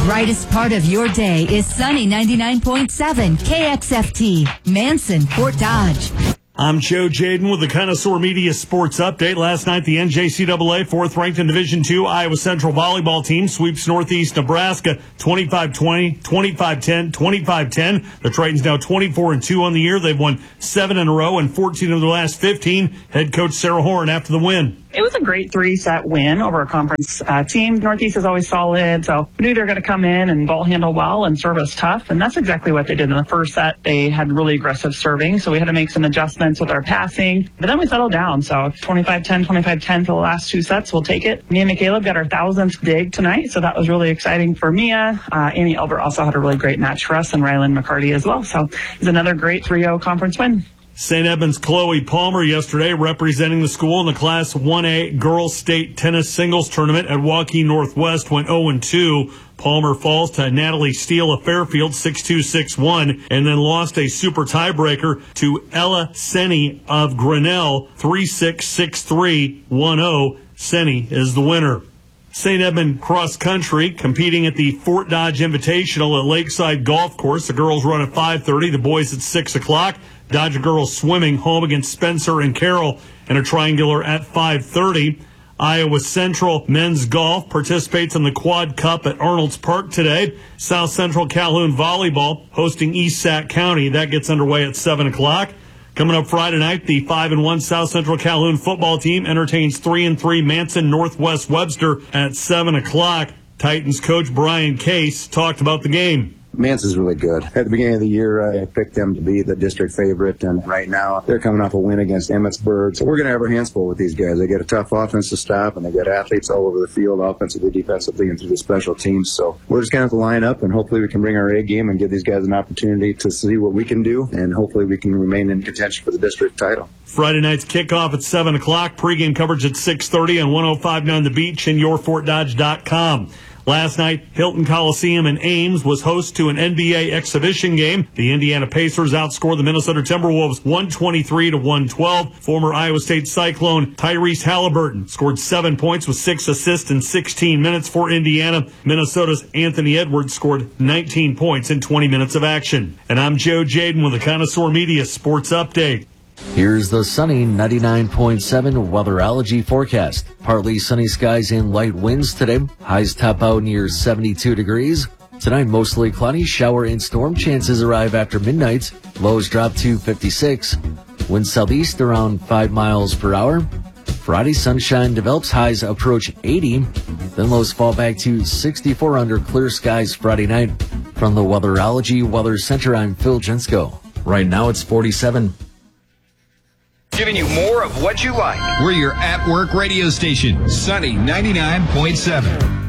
brightest part of your day is Sunny 99.7 KXFT, Manson, Fort Dodge. I'm Joe Jaden with the Connoisseur Media Sports Update. Last night, the NJCAA fourth-ranked in Division II Iowa Central volleyball team sweeps Northeast Nebraska 25-20, 25-10, 25-10. The Tritons now 24-2 on the year. They've won 7 in a row and 14 of the last 15. Head coach Sarah Horn after the win. It was a great 3-set win over a conference team. Northeast is always solid, so we knew they were going to come in and ball handle well and serve us tough, and that's exactly what they did in the first set. They had really aggressive serving, so we had to make some adjustments with our passing, but then we settled down. So 25-10, 25-10 for the last 2 sets. We'll take it. Me and Caleb got our 1,000th dig tonight, so that was really exciting for Mia. Amy Elbert also had a really great match for us, and Rylan McCarty as well. So it's another great 3-0 conference win. St. Edmunds' Chloe Palmer yesterday representing the school in the Class 1A Girls State Tennis Singles Tournament at Waukee Northwest went 0-2. Palmer falls to Natalie Steele of Fairfield 6-2, 6-1, and then lost a super tiebreaker to Ella Senni of Grinnell 3-6, 6-3, 1-0. Senni is the winner. St. Edmund Cross Country competing at the Fort Dodge Invitational at Lakeside Golf Course. The girls run at 5:30, the boys at 6 o'clock. Dodger girls swimming home against Spencer and Carroll in a triangular at 5:30. Iowa Central men's golf participates in the Quad Cup at Arnold's Park today. South Central Calhoun volleyball hosting East Sac County. That gets underway at 7 o'clock. Coming up Friday night, the 5-1 South Central Calhoun football team entertains 3-3 Manson Northwest Webster at 7 o'clock. Titans coach Brian Case talked about the game. Manson's really good. At the beginning of the year, I picked them to be the district favorite, and right now they're coming off a win against Emmitsburg. So we're going to have our hands full with these guys. They get a tough offense to stop, and they got athletes all over the field, offensively, defensively, and through the special teams. So we're just going to have to line up, and hopefully we can bring our A game and give these guys an opportunity to see what we can do, and hopefully we can remain in contention for the district title. Friday night's kickoff at 7 o'clock. Pregame coverage at 6:30 on 105.9 The Beach and yourfortdodge.com. Last night, Hilton Coliseum in Ames was host to an NBA exhibition game. The Indiana Pacers outscored the Minnesota Timberwolves 123-112. Former Iowa State Cyclone Tyrese Halliburton scored 7 points with 6 assists in 16 minutes for Indiana. Minnesota's Anthony Edwards scored 19 points in 20 minutes of action. And I'm Joe Jaden with the Connoisseur Media Sports Update. Here's the sunny 99.7 weatherology forecast. Partly sunny skies and light winds today. Highs top out near 72 degrees. Tonight, mostly cloudy, shower and storm chances arrive after midnight. Lows drop to 56. Winds southeast around 5 miles per hour. Friday, sunshine develops, highs approach 80. Then lows fall back to 64 under clear skies Friday night. From the Weatherology Weather Center, I'm Phil Jensko. Right now, it's 47. Giving you more of what you like. We're your at-work radio station, Sunny 99.7.